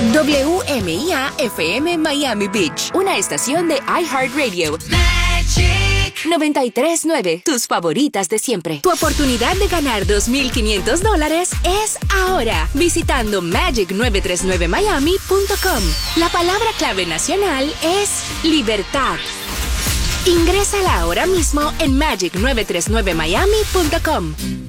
WMIA FM Miami Beach, una estación de iHeartRadio. Magic 93.9, tus favoritas de siempre. Tu oportunidad de ganar $2,500 es ahora, visitando magic939miami.com. La palabra clave nacional es libertad. Ingrésala ahora mismo en magic939miami.com.